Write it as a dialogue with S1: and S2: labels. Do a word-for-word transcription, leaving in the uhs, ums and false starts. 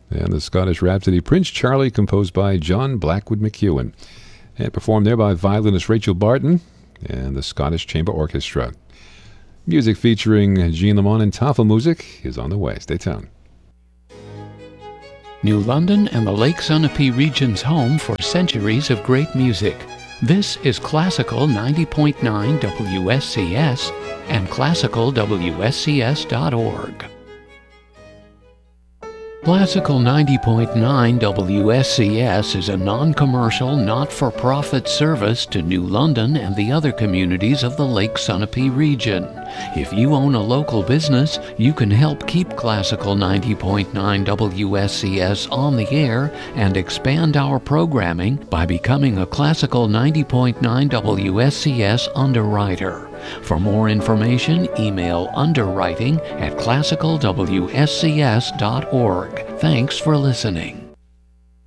S1: And the Scottish Rhapsody, Prince Charlie, composed by John Blackwood McEwen. And performed there by violinist Rachel Barton and the Scottish Chamber Orchestra. Music featuring Jean Lamont and Tafelmusik is on the way. Stay tuned.
S2: New London and the Lake Sunapee region's home for centuries of great music. This is Classical ninety point nine W S C S and classical W S C S dot org. Classical ninety point nine W S C S is a non-commercial, not-for-profit service to New London and the other communities of the Lake Sunapee region. If you own a local business, you can help keep Classical ninety point nine W S C S on the air and expand our programming by becoming a Classical ninety point nine W S C S underwriter. For more information, email underwriting at classical W S C S dot org. Thanks for listening.